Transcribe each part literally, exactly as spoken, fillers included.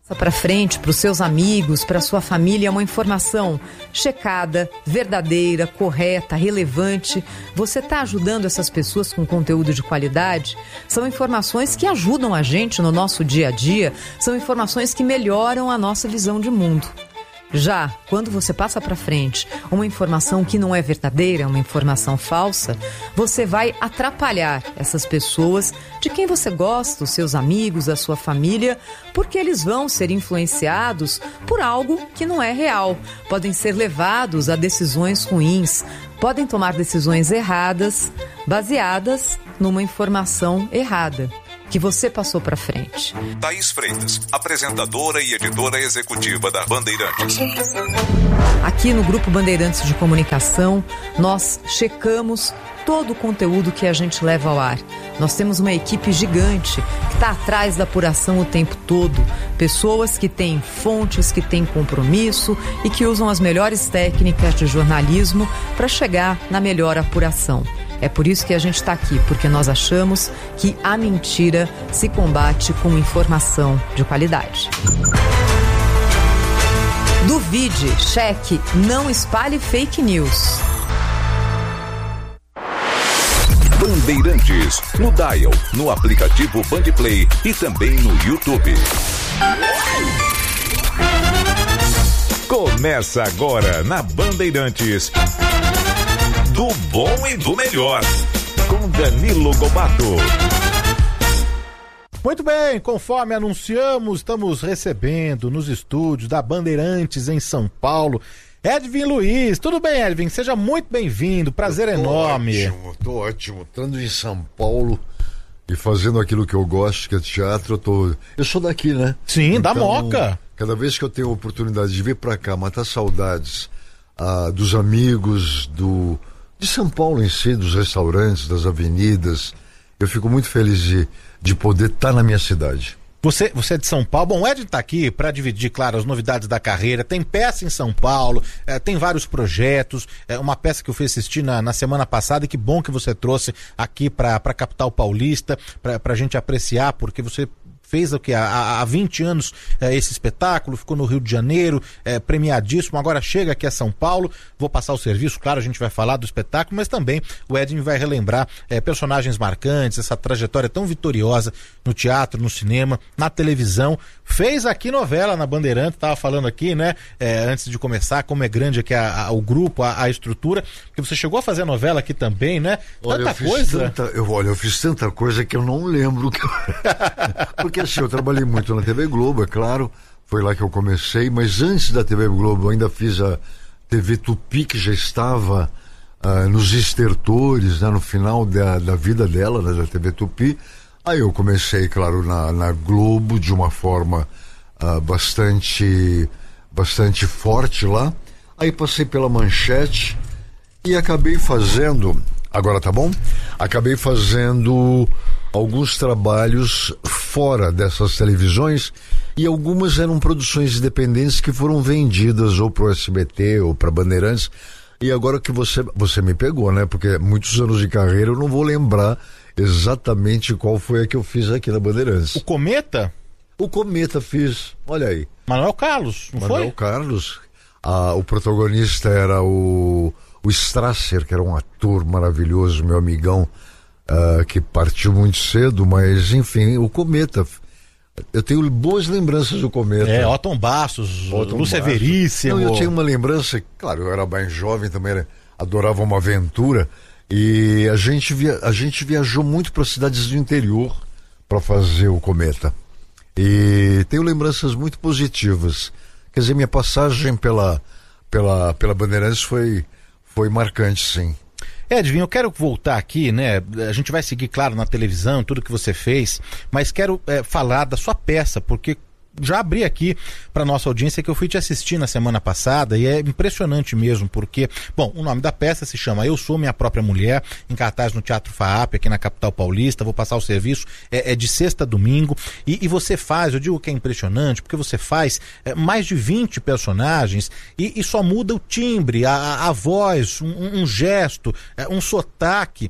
Para frente, para os seus amigos, para a sua família, é uma informação checada, verdadeira, correta, relevante. Você está ajudando essas pessoas com conteúdo de qualidade? São informações que ajudam a gente no nosso dia a dia, são informações que melhoram a nossa visão de mundo. Já quando você passa para frente uma informação que não é verdadeira, uma informação falsa, você vai atrapalhar essas pessoas de quem você gosta, os seus amigos, a sua família, porque eles vão ser influenciados por algo que não é real. Podem ser levados a decisões ruins, podem tomar decisões erradas, baseadas numa informação errada que você passou para frente. Thaís Freitas, apresentadora e editora executiva da Bandeirantes. Aqui no Grupo Bandeirantes de Comunicação, nós checamos todo o conteúdo que a gente leva ao ar. Nós temos uma equipe gigante que está atrás da apuração o tempo todo. Pessoas que têm fontes, que têm compromisso e que usam as melhores técnicas de jornalismo para chegar na melhor apuração. É por isso que a gente está aqui, porque nós achamos que a mentira se combate com informação de qualidade. Duvide, cheque, não espalhe fake news. Bandeirantes, no Dial, no aplicativo Bandplay e também no YouTube. Começa agora na Bandeirantes. Do bom e do melhor, com Danilo Gobato. Muito bem, conforme anunciamos, estamos recebendo nos estúdios da Bandeirantes em São Paulo, Edvin Luiz. Tudo bem, Edvin? Seja muito bem-vindo, prazer enorme. Ótimo, tô ótimo. Estando em São Paulo e fazendo aquilo que eu gosto, que é teatro, eu tô... Eu sou daqui, né? Sim, então, da Moca. Cada vez que eu tenho a oportunidade de vir pra cá, matar saudades ah, dos amigos, do... de São Paulo em si, dos restaurantes, das avenidas, eu fico muito feliz de, de poder estar na minha cidade. Você, você é de São Paulo. Bom, o Ed está aqui para dividir, claro, as novidades da carreira. Tem peça em São Paulo, é, tem vários projetos. É uma peça que eu fui assistir na, na semana passada e que bom que você trouxe aqui para a capital paulista, para a gente apreciar, porque você fez o que há, há vinte anos é, esse espetáculo, ficou no Rio de Janeiro, é, premiadíssimo, agora chega aqui a São Paulo. Vou passar o serviço, claro, a gente vai falar do espetáculo, mas também o Edvin vai relembrar é, personagens marcantes, essa trajetória tão vitoriosa no teatro, no cinema, na televisão. Fez aqui novela na Bandeirantes, estava falando aqui, né, é, antes de começar, como é grande aqui a, a, o grupo, a, a estrutura, porque você chegou a fazer novela aqui também, né? Olha, tanta eu fiz coisa. Tanta, eu, olha, eu fiz tanta coisa que eu não lembro. Que eu... Porque assim, eu trabalhei muito na T V Globo, é claro, foi lá que eu comecei, mas antes da T V Globo eu ainda fiz a T V Tupi, que já estava uh, nos estertores, né, no final da, da vida dela, né, da T V Tupi. Aí eu comecei, claro, na, na Globo de uma forma uh, bastante, bastante forte lá. Aí passei pela Manchete e acabei fazendo, agora tá bom? Acabei fazendo alguns trabalhos fora dessas televisões e algumas eram produções independentes que foram vendidas ou pro S B T ou pra Bandeirantes. E agora que você, você me pegou, né? Porque muitos anos de carreira eu não vou lembrar exatamente qual foi a que eu fiz aqui na Bandeirantes. O Cometa? O Cometa fiz, olha aí. Manuel Carlos, não Manuel foi? Carlos. Ah, o protagonista era o, o Strasser, que era um ator maravilhoso, meu amigão, ah, que partiu muito cedo, mas enfim, o Cometa. Eu tenho boas lembranças do Cometa. É, Otton Bastos, Lúcia Veríssimo. Não, eu tinha uma lembrança, claro, eu era bem jovem também, né? Adorava uma aventura. E a gente, via, a gente viajou muito para cidades do interior para fazer o Cometa. E tenho lembranças muito positivas. Quer dizer, minha passagem pela, pela, pela Bandeirantes foi, foi marcante, sim. Edvin, eu quero voltar aqui, né? A gente vai seguir, claro, na televisão, tudo que você fez, mas quero é, falar da sua peça, porque já abri aqui para nossa audiência que eu fui te assistir na semana passada e é impressionante mesmo, porque, bom, o nome da peça se chama Eu Sou Minha Própria Mulher, em cartaz no Teatro FAAP, aqui na capital paulista. Vou passar o serviço, é, é de sexta a domingo, e, e você faz, eu digo que é impressionante, porque você faz é, mais de vinte personagens e, e só muda o timbre, a, a voz, um, um gesto, é, um sotaque.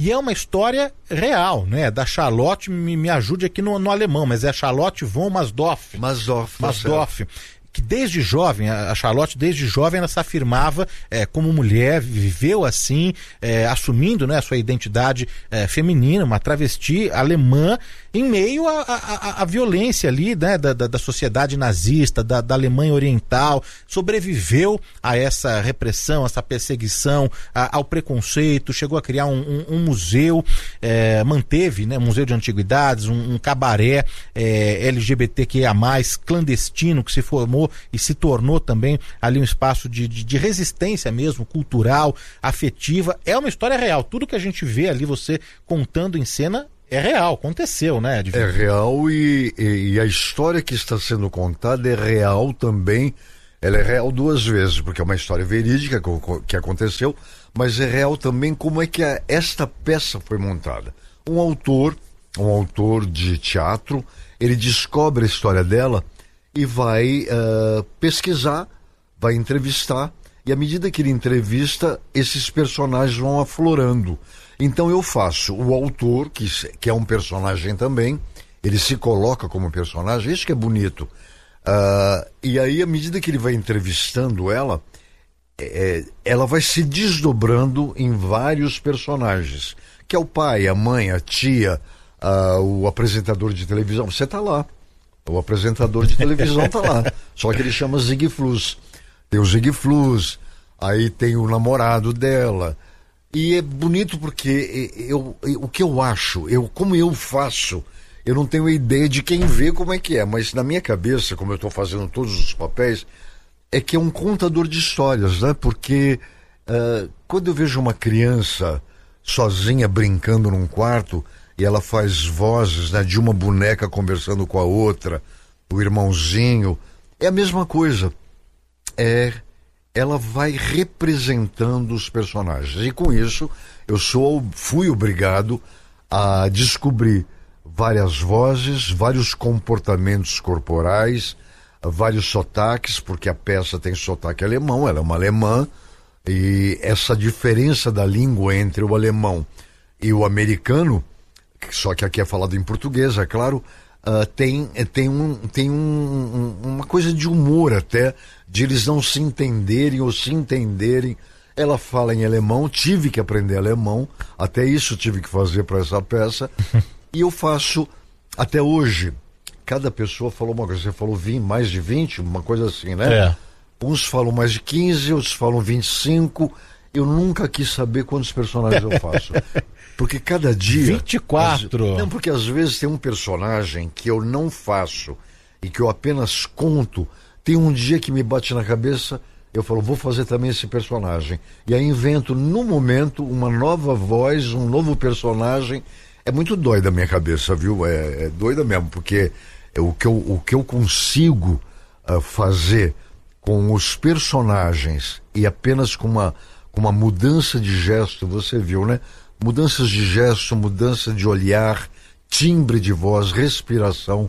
E é uma história real, né? Da Charlotte, me, me ajude aqui no, no alemão, mas é Charlotte von Masdorf. Masdorf. Masdorf. Que desde jovem, a Charlotte desde jovem ela se afirmava é, como mulher, viveu assim, é, assumindo, né, a sua identidade é, feminina, uma travesti alemã, em meio à violência ali, né, da, da, da sociedade nazista, da, da Alemanha Oriental, sobreviveu a essa repressão, essa perseguição, a, ao preconceito, chegou a criar um, um, um museu, é, manteve, né, um museu de antiguidades, um, um cabaré é, L G B T Q I A mais, clandestino, que se formou e se tornou também ali um espaço de, de, de resistência mesmo, cultural, afetiva. É uma história real. Tudo que a gente vê ali, você contando em cena, é real, aconteceu, né, Edvin? É real e, e, e a história que está sendo contada é real também. Ela é real duas vezes, porque é uma história verídica que, que aconteceu, mas é real também como é que a, esta peça foi montada. Um autor, um autor de teatro, ele descobre a história dela e vai uh, pesquisar, vai entrevistar, e à medida que ele entrevista, esses personagens vão aflorando. Então eu faço o autor, que, que é um personagem também, ele se coloca como personagem, isso que é bonito. Uh, e aí, à medida que ele vai entrevistando ela, é, ela vai se desdobrando em vários personagens, que é o pai, a mãe, a tia, uh, o apresentador de televisão. Você tá lá. O apresentador de televisão tá lá. Só que ele chama Zig Flus. Tem o Zig Flus, aí tem o namorado dela. E é bonito porque eu, eu, o que eu acho, eu, como eu faço, eu não tenho ideia de quem vê como é que é, mas na minha cabeça, como eu estou fazendo todos os papéis, é que é um contador de histórias, né? Porque uh, quando eu vejo uma criança sozinha brincando num quarto e ela faz vozes, né, de uma boneca conversando com a outra, o irmãozinho, é a mesma coisa. É, ela vai representando os personagens. E com isso, eu sou, fui obrigado a descobrir várias vozes, vários comportamentos corporais, vários sotaques, porque a peça tem sotaque alemão, ela é uma alemã, e essa diferença da língua entre o alemão e o americano, só que aqui é falado em português, é claro, uh, tem, tem, um, tem um, um, uma coisa de humor até, de eles não se entenderem ou se entenderem. Ela fala em alemão, tive que aprender alemão, até isso tive que fazer para essa peça, e eu faço, até hoje, cada pessoa falou uma coisa, você falou vinte, mais de vinte, uma coisa assim, né? É. Uns falam mais de quinze, outros falam vinte e cinco, eu nunca quis saber quantos personagens eu faço. Porque cada dia... vinte e quatro. Às, não, porque às vezes tem um personagem que eu não faço e que eu apenas conto. Tem um dia que me bate na cabeça, eu falo, vou fazer também esse personagem. E aí invento, no momento, uma nova voz, um novo personagem. É muito doida a minha cabeça, viu? É, é doida mesmo, porque é o, que eu, o que eu consigo uh, fazer com os personagens e apenas com uma, com uma mudança de gesto, você viu, né? Mudanças de gesto, mudança de olhar, timbre de voz, respiração,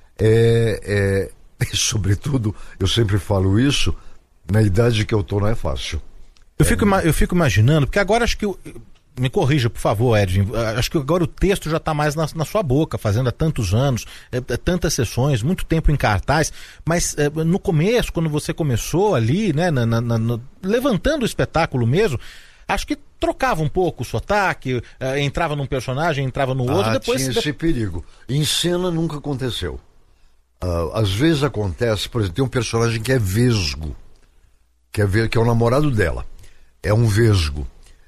é, é, e sobretudo, eu sempre falo isso, na idade que eu tô não é fácil. Eu, é, fico, eu fico imaginando, porque agora acho que, eu, me corrija por favor, Edvin, acho que agora o texto já está mais na, na sua boca, fazendo há tantos anos, é, é, tantas sessões, muito tempo em cartaz, mas é, no começo, quando você começou ali, né, na, na, na, levantando o espetáculo mesmo, acho que trocava um pouco o sotaque, uh, entrava num personagem, entrava no outro, ah, depois... tinha esse perigo. Em cena nunca aconteceu. Uh, às vezes acontece, por exemplo, tem um personagem que é vesgo, que é, que é o namorado dela. É um vesgo.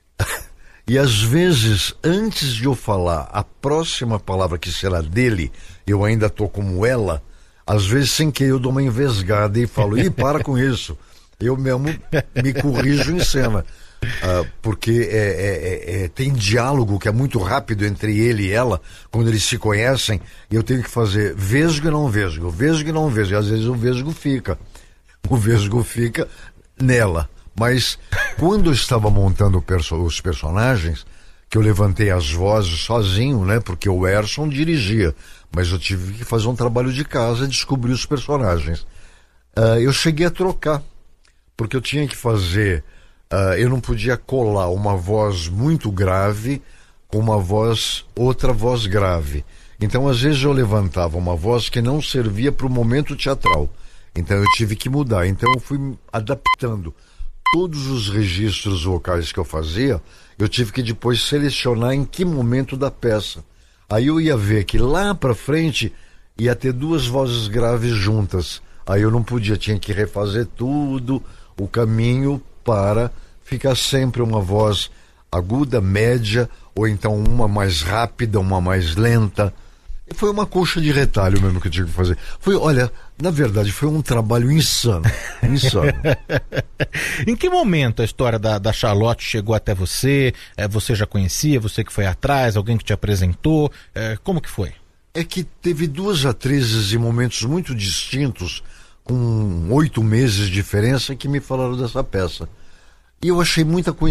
E às vezes, antes de eu falar a próxima palavra que será dele, eu ainda tô como ela, às vezes sem que eu dou uma envesgada e falo, ih, para com isso. Eu mesmo me corrijo em cena. Uh, porque é, é, é, tem diálogo que é muito rápido entre ele e ela, quando eles se conhecem, e eu tenho que fazer vesgo e não vesgo, vesgo e não vesgo, e às vezes o vesgo fica, o vesgo fica nela. Mas quando eu estava montando perso- os personagens, que eu levantei as vozes sozinho, né, porque o Erson dirigia, mas eu tive que fazer um trabalho de casa e descobrir os personagens. Uh, eu cheguei a trocar, porque eu tinha que fazer... Uh, eu não podia colar uma voz muito grave com uma voz, outra voz grave. Então, às vezes eu levantava uma voz que não servia para o momento teatral. Então eu tive que mudar. Então eu fui adaptando todos os registros vocais que eu fazia. Eu tive que depois selecionar em que momento da peça. Aí eu ia ver que lá para frente ia ter duas vozes graves juntas. Aí eu não podia, tinha que refazer tudo, o caminho para ficar sempre uma voz aguda, média, ou então uma mais rápida, uma mais lenta. E foi uma coxa de retalho mesmo que eu tive que fazer. Foi, olha, na verdade foi um trabalho insano, insano. Em que momento a história da, da Charlotte chegou até você? É, você já conhecia, você que foi atrás, alguém que te apresentou? É, como que foi? É que teve duas atrizes em momentos muito distintos, com oito meses de diferença, que me falaram dessa peça. E eu achei muita coincidência.